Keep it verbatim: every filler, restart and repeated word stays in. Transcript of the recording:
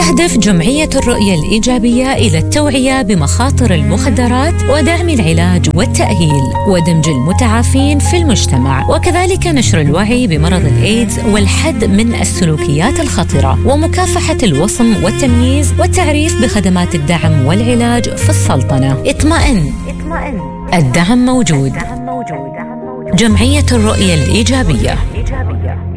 تهدف جمعية الرؤية الإيجابية إلى التوعية بمخاطر المخدرات ودعم العلاج والتأهيل ودمج المتعافين في المجتمع، وكذلك نشر الوعي بمرض الإيدز والحد من السلوكيات الخطرة ومكافحة الوصم والتمييز والتعريف بخدمات الدعم والعلاج في السلطنة. اطمئن، الدعم موجود. جمعية الرؤية الإيجابية.